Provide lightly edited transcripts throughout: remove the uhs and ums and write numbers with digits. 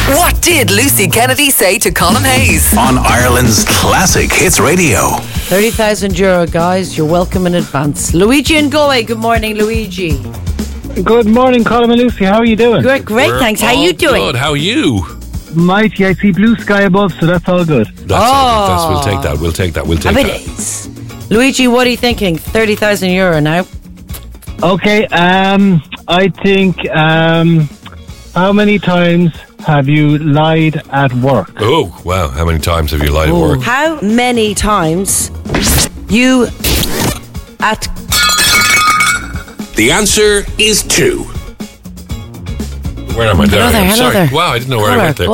What did Lucy Kennedy say to Colin Hayes? On Ireland's Classic Hits Radio. €30,000, guys. You're welcome in advance. Luigi and Galway. Good morning, Luigi. Good morning, Colin and Lucy. How are you doing? Great, thanks. How you doing? Good. How are you? Mighty. I see blue sky above, so that's all good. We'll take that. We'll take that. Luigi, what are you thinking? €30,000 now. Okay. I think. How many times have you lied at work? Oh, wow. How many times have you lied at work? How many times you at... The answer is 2. Where am I? Hello there. Sorry. Wow, I didn't know where I went there.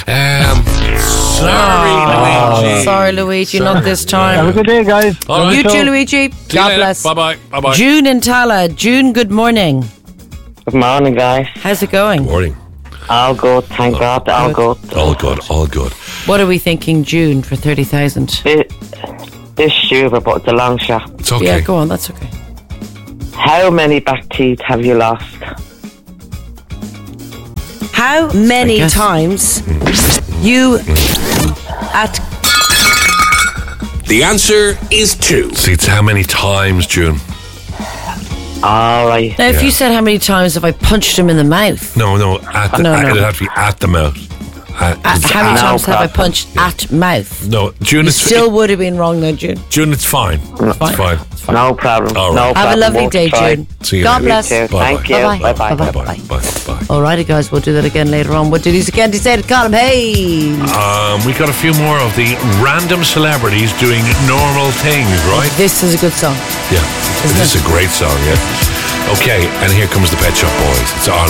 Sorry, Luigi. Sorry, Luigi, not this time. Have a good day, guys. All right. You too, Luigi. See you God later. bless. Bye-bye. June in Tala. June, good morning. Good morning, guys. How's it going? Morning. All good, thank God. All good. All good. What are we thinking, June, for 30,000? This stupid, but it's a long shot. It's okay. Yeah, go on, that's okay. How many back teeth have you lost? How many times you at... The answer is 2. See, it's how many times, June? All right. Now, if you said how many times have I punched him in the mouth? No. It'd have to be at the mouth. How many times have I punched at mouth? No, June You is... still would have been wrong though, June. June, it's fine. It's fine. No problem. All right. No problem. Have a lovely Won't day, try. June. See you God later. bless. You too. Thank you. Bye-bye. Bye-bye. Bye-bye. Bye. Alrighty, guys, we'll do that again later on. What did he again? He said, Colin Hayes. We got a few more of the random celebrities doing normal things, right? This is a good song. Yeah. This is a great song, yeah. Okay, and here comes the Pet Shop Boys. It's